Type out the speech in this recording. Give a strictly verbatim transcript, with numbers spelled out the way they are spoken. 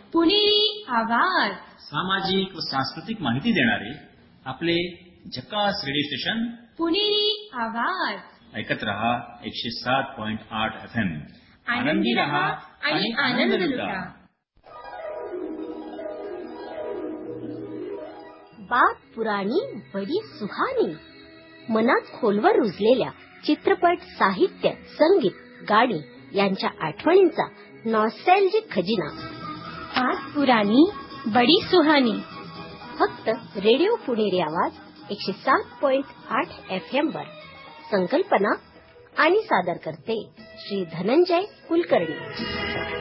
पुणेरी आवाज. सामाजिक व सांस्कृतिक माहिती देणारे आपले झकास रेडिओ स्टेशन पुणेरी आवाज. ऐकत रहा एकशे सात पॉइंट आठ एफ एम. आनंदी रहा आणि आनंद लुटा. बात पुराणी बडी सुहानी. मनात खोलवर रुजलेल्या चित्रपट, साहित्य, संगीत, गाणी यांच्या आठवणींचा नॉस्टॅल्जिक खजिना. बात पुराणी बडी सुहानी. फक्त रेडिओ पुणेरी आवाज एकशे सात पॉइंट आठ एफ एम वर. संकल्पना आणि सादर करते श्री धनंजय कुलकर्णी.